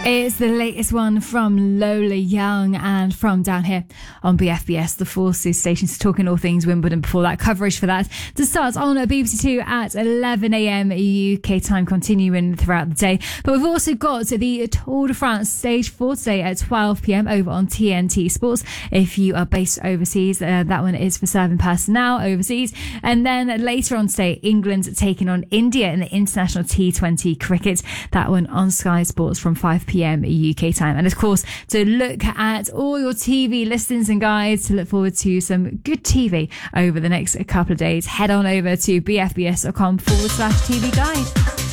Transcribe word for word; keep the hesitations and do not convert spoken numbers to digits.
It's the latest one from Lola Young and from down here on B F B S, the Forces stations, talking all things Wimbledon. Before that, coverage for that to start on B B C Two at eleven a.m. U K time, continuing throughout the day. But we've also got the Tour de France stage four today at twelve p.m. over on T N T Sports. If you are based overseas, uh, that one is for serving personnel overseas. And then later on today, England taking on India in the international T twenty cricket. That one on Sky Sports from five p.m. U K time. And of course, to look at all your T V listings and guides, to look forward to some good T V over the next couple of days, head on over to bfbs.com forward slash TV guide.